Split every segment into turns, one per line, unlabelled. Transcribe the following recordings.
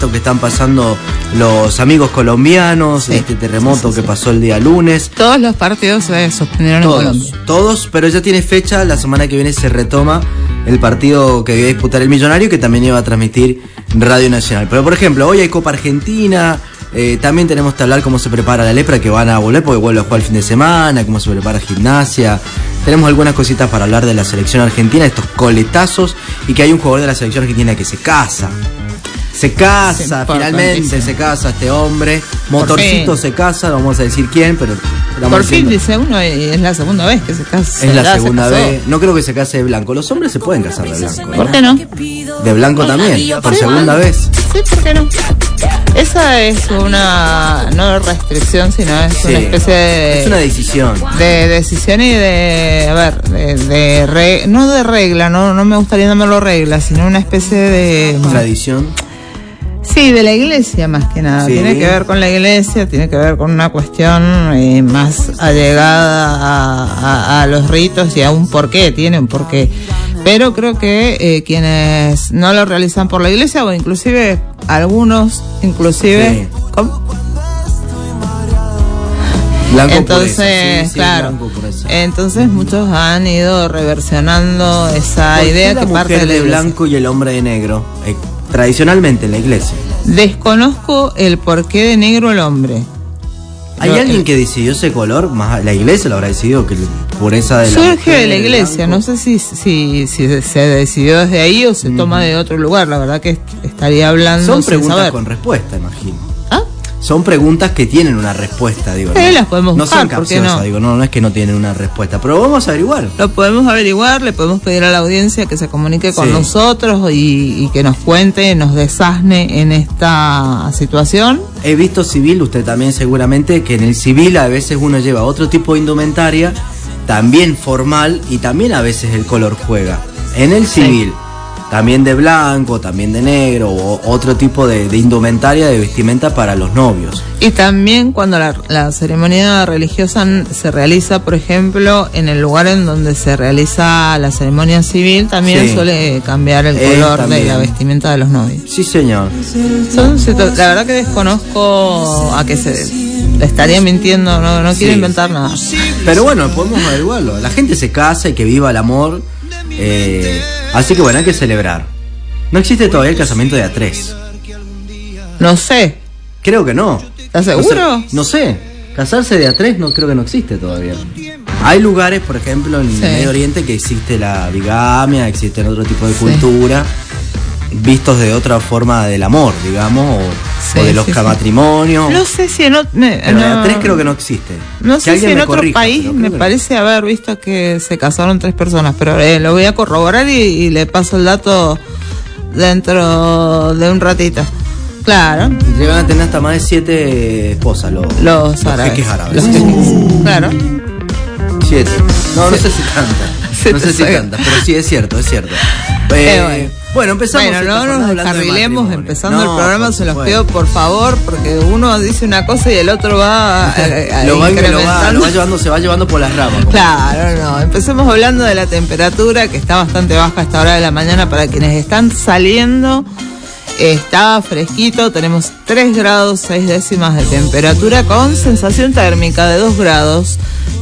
que están pasando los amigos colombianos, este terremoto que pasó el día lunes.
Todos los partidos se suspendieron en Colombia.
Todos, pero ya tiene fecha, la semana que viene se retoma el partido que iba a disputar el Millonario, que también iba a transmitir Radio Nacional. Pero por ejemplo, hoy hay Copa Argentina, también tenemos que hablar cómo se prepara la Lepra, que van a volver porque vuelve a jugar el fin de semana, cómo se prepara Gimnasia. Tenemos algunas cositas para hablar de la selección argentina, estos coletazos, y que hay un jugador de la selección argentina que se casa. Finalmente se casa este hombre. Motorcito se casa, no vamos a decir quién, pero...
Por fin, dice uno, y es la segunda vez que se casa.
Es la segunda vez. No creo que se case de blanco. Los hombres se pueden casar de blanco, ¿no?
¿Por qué no?
De blanco también, por segunda vez.
Sí, ¿por qué no? Esa es una, no restricción, sino es una especie de...
Es una decisión.
De decisión y de... A ver, no de regla, no me gustaría llamarlo regla, sino una especie de...
Tradición.
Sí, de la iglesia más que nada. Sí. Tiene que ver con la iglesia, tiene que ver con una cuestión más allegada a los ritos y a un porqué, tiene un porqué. Pero creo que quienes no lo realizan por la iglesia, o inclusive algunos,
Sí.
¿Cómo?
Blanco
entonces,
sí,
claro.
Pureza.
Entonces muchos han ido reversionando esa idea que parte de la
iglesia. El blanco y el hombre de negro, tradicionalmente en la iglesia.
Desconozco el porqué de negro el hombre.
¿Hay alguien que decidió ese color? Más la iglesia lo habrá decidido, que pureza de la
surge de la iglesia, no sé si se decidió desde ahí o se toma de otro lugar, la verdad que estaría hablando.
Son preguntas con respuesta, imagino.
¿Ah?
Son preguntas que tienen una respuesta, digo.
¿no? Las podemos buscar,
no son capciosas, no? Digo, no es que no tienen una respuesta, pero vamos a averiguar.
Lo podemos averiguar, le podemos pedir a la audiencia que se comunique con nosotros y que nos cuente, nos desasne en esta situación.
He visto civil, usted también seguramente, que en el civil a veces uno lleva otro tipo de indumentaria, también formal, y también a veces el color juega. En el civil, también de blanco, también de negro, o otro tipo de indumentaria, de vestimenta para los novios.
Y también cuando la ceremonia religiosa se realiza, por ejemplo, en el lugar en donde se realiza la ceremonia civil, también suele cambiar el color de la vestimenta de los novios.
Sí, señor.
La verdad que desconozco a qué se debe. Estaría mintiendo, no quiero inventar nada.
Pero bueno, podemos averiguarlo. La gente se casa y que viva el amor. Así que bueno, hay que celebrar. No existe todavía el casamiento de A3.
No sé.
Creo que no.
¿Estás seguro?
No sé. Casarse de A3 no creo que no existe todavía. Hay lugares, por ejemplo, en el Medio Oriente que existe la bigamia, existen otro tipo de cultura, vistos de otra forma del amor, digamos, o de los matrimonios.
No sé si
pero de A3 creo que no existe.
No sé si en otro país me parece haber visto que se casaron 3 personas, pero lo voy a corroborar y le paso el dato dentro de un ratito. Claro.
Llegan a tener hasta más de 7 esposas los
árabes.
Jeques árabes.
Claro.
7. No sé si canta. No sé si canta, pero sí, es cierto. Bueno, empezamos.
Bueno, no nos descarrilemos empezando el programa, se los pido por favor, porque uno dice una cosa y el otro va
lo va llevando, se va llevando por las ramas.
Claro, empecemos hablando de la temperatura, que está bastante baja a esta hora de la mañana para quienes están saliendo. Está fresquito, tenemos 3 grados 6 décimas de temperatura con sensación térmica de 2 grados,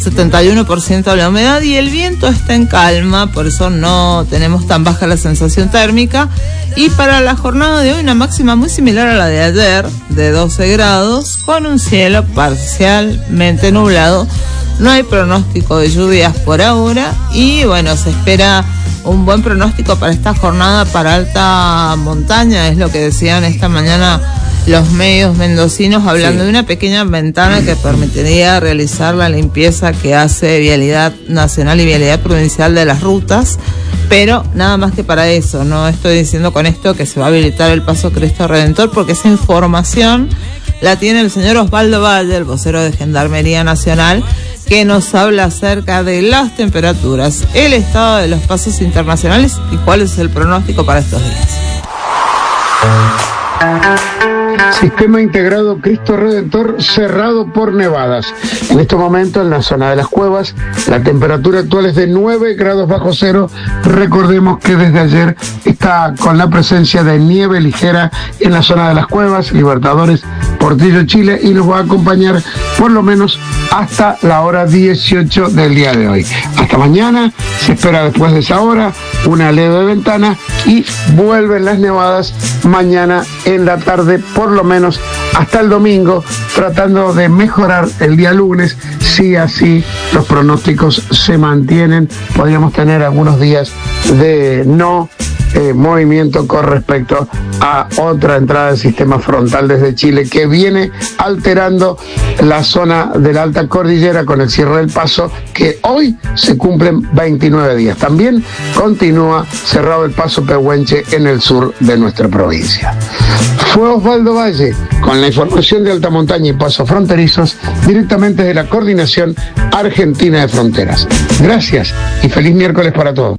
71% la humedad y el viento está en calma, por eso no tenemos tan baja la sensación térmica. Y para la jornada de hoy una máxima muy similar a la de ayer, de 12 grados, con un cielo parcialmente nublado. No hay pronóstico de lluvias por ahora y bueno, se espera un buen pronóstico para esta jornada para alta montaña, es lo que decían esta mañana los medios mendocinos, hablando de una pequeña ventana que permitiría realizar la limpieza que hace Vialidad Nacional y Vialidad Provincial de las rutas, pero nada más que para eso. No estoy diciendo con esto que se va a habilitar el paso Cristo Redentor, porque esa información la tiene el señor Osvaldo Valle, el vocero de Gendarmería Nacional, que nos habla acerca de las temperaturas, el estado de los pasos internacionales y cuál es el pronóstico para estos días.
Sistema integrado Cristo Redentor cerrado por nevadas. En este momento en la zona de las cuevas la temperatura actual es de 9 grados bajo cero. Recordemos que desde ayer está con la presencia de nieve ligera en la zona de las cuevas, Libertadores, Portillo, Chile, y nos va a acompañar por lo menos hasta la hora 18 del día de hoy. Hasta mañana, se espera después de esa hora una leve ventana y vuelven las nevadas mañana en la tarde, por lo menos hasta el domingo, tratando de mejorar el día lunes. Si así los pronósticos se mantienen, podríamos tener algunos días de no movimiento con respecto a otra entrada del sistema frontal desde Chile que viene alterando la zona de la alta cordillera con el cierre del paso, que hoy se cumplen 29 días. También continúa cerrado el paso Pehuenche en el sur de nuestra provincia. Fue Osvaldo Valle con la información de alta montaña y pasos fronterizos directamente de la Coordinación Argentina de Fronteras. Gracias y feliz miércoles para todos.